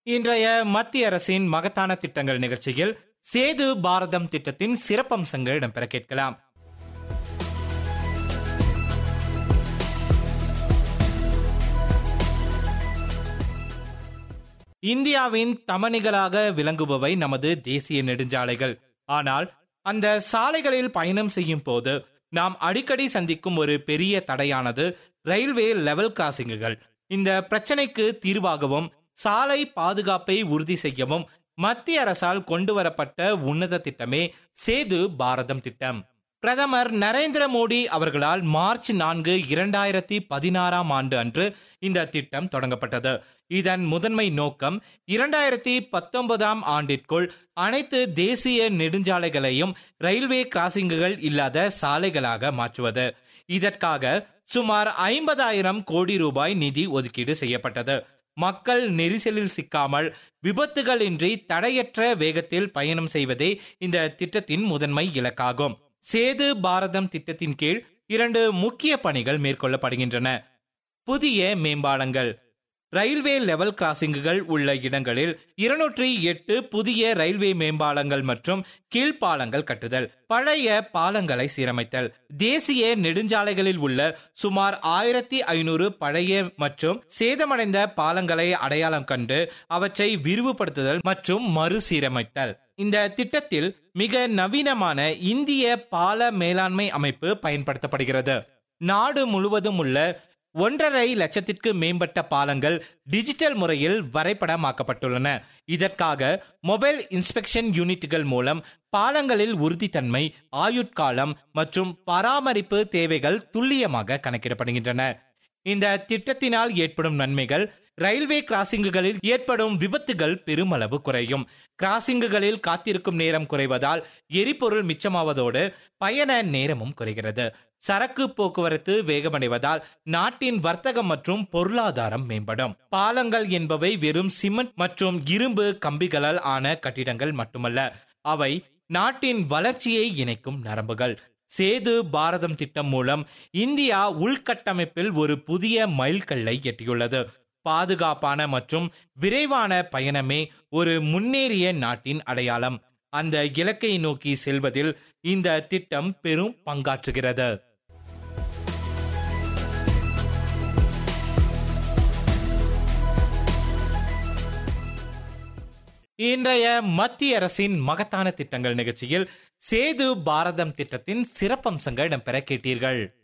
இன்றைய மத்திய அரசின் மகத்தான திட்டங்கள் நிகழ்ச்சியில் சேது பாரதம் திட்டத்தின் சிறப்பம்சங்கள் இடம்பெற கேட்கலாம். இந்தியாவின் தமனிகளாக விளங்குபவை நமது தேசிய நெடுஞ்சாலைகள். ஆனால் அந்த சாலைகளில் பயணம் செய்யும் போது நாம் அடிக்கடி சந்திக்கும் ஒரு பெரிய தடையானது ரயில்வே லெவல் கிராசிங்குகள். இந்த பிரச்சனைக்கு தீர்வாகவும் சாலை பாதுகாப்பை உறுதி செய்யவும் மத்திய அரசால் கொண்டுவரப்பட்ட உன்னத திட்டமே சேது பாரதம் திட்டம். பிரதமர் நரேந்திர மோடி அவர்களால் மார்ச் 4, 2016 அன்று இந்த திட்டம் தொடங்கப்பட்டது. இதன் முதன்மை நோக்கம் 2019 ஆண்டிற்குள் அனைத்து தேசிய நெடுஞ்சாலைகளையும் ரயில்வே கிராசிங்குகள் இல்லாத சாலைகளாக மாற்றுவது. இதற்காக சுமார் 50,000 கோடி ரூபாய் நிதி ஒதுக்கீடு செய்யப்பட்டது. மக்கள் நெரிசலில் சிக்காமல் விபத்துகள் இன்றி தடையற்ற வேகத்தில் பயணம் செய்வதே இந்த திட்டத்தின் முதன்மை இலக்காகும். சேது பாரதம் திட்டத்தின் கீழ் 2 முக்கிய பணிகள் மேற்கொள்ளப்படுகின்றன. புதிய மேம்பாலங்கள். ரயில்வே லெவல் கிராசிங்குகள் உள்ள இடங்களில் 208 புதிய ரயில்வே மேம்பாலங்கள் மற்றும் கீழ்ப்பாலங்கள் கட்டுதல். பழைய பாலங்களை சீரமைத்தல். தேசிய நெடுஞ்சாலைகளில் உள்ள சுமார் 1500 பழைய மற்றும் சேதமடைந்த பாலங்களை அடையாளம் கண்டு அவற்றை விரிவுபடுத்துதல் மற்றும் மறுசீரமைத்தல். இந்த திட்டத்தில் மிக நவீனமான இந்திய பால மேலாண்மை அமைப்பு பயன்படுத்தப்படுகிறது. நாடு முழுவதும் உள்ள 1.5 லட்சத்திற்கு மேம்பட்ட பாலங்கள் டிஜிட்டல் முறையில் வரைபடமாக்கப்பட்டுள்ளன. இதற்காக மொபைல் இன்ஸ்பெக்ஷன் யூனிட்டுகள் மூலம் பாலங்களில் உறுதித்தன்மை, ஆயுட்காலம் மற்றும் பராமரிப்பு தேவைகள் துல்லியமாக கணக்கிடப்படுகின்றன. இந்த திட்டத்தினால் ஏற்படும் நன்மைகள்: ரயில்வே கிராசிங்குகளில் ஏற்படும் விபத்துகள் பெருமளவு குறையும். கிராசிங்குகளில் காத்திருக்கும் நேரம் குறைவதால் எரிபொருள் மிச்சமாவதோடு பயண நேரமும் குறைகிறது. சரக்கு போக்குவரத்து வேகமடைவதால் நாட்டின் வர்த்தகம் மற்றும் பொருளாதாரம் மேம்படும். பாலங்கள் என்பவை வெறும் சிமெண்ட் மற்றும் இரும்பு கம்பிகளால் ஆன கட்டிடங்கள் மட்டுமல்ல, அவை நாட்டின் வளர்ச்சியை இணைக்கும் நரம்புகள். சேது பாரதம் திட்டம் மூலம் இந்தியா உள்கட்டமைப்பில் ஒரு புதிய மைல்கல்லை எட்டியுள்ளது. பாதுகாப்பான மற்றும் விரைவான பயணமே ஒரு முன்னேறிய நாட்டின் அடையாளம். அந்த இலக்கை நோக்கி செல்வதில் இந்த திட்டம் பெரும் பங்காற்றுகிறது. இன்றைய மத்திய அரசின் மகத்தான திட்டங்கள் நிகழ்ச்சியில் சேது பாரதம் திட்டத்தின் சிறப்பம்சங்கள் இடம்பெற கேட்டீர்கள்.